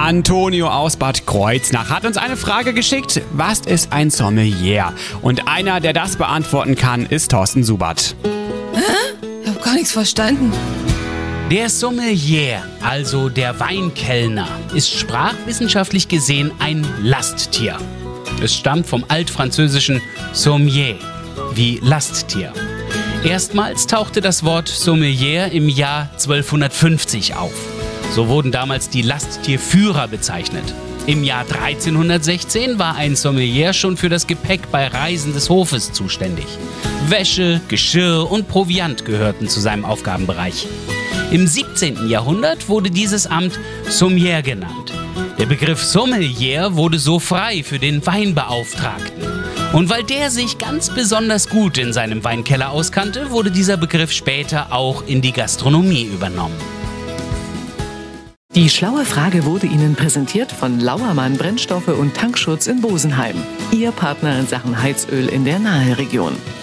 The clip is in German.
Antonio aus Bad Kreuznach hat uns eine Frage geschickt. Was ist ein Sommelier? Und einer, der das beantworten kann, ist Thorsten Subert. Ich habe gar nichts verstanden. Der Sommelier, also der Weinkellner, ist sprachwissenschaftlich gesehen ein Lasttier. Es stammt vom altfranzösischen Sommier, wie Lasttier. Erstmals tauchte das Wort Sommelier im Jahr 1250 auf. So wurden damals die Lasttierführer bezeichnet. Im Jahr 1316 war ein Sommelier schon für das Gepäck bei Reisen des Hofes zuständig. Wäsche, Geschirr und Proviant gehörten zu seinem Aufgabenbereich. Im 17. Jahrhundert wurde dieses Amt Sommelier genannt. Der Begriff Sommelier wurde so frei für den Weinbeauftragten. Und weil der sich ganz besonders gut in seinem Weinkeller auskannte, wurde dieser Begriff später auch in die Gastronomie übernommen. Die schlaue Frage wurde Ihnen präsentiert von Lauermann Brennstoffe und Tankschutz in Bosenheim. Ihr Partner in Sachen Heizöl in der Naheregion.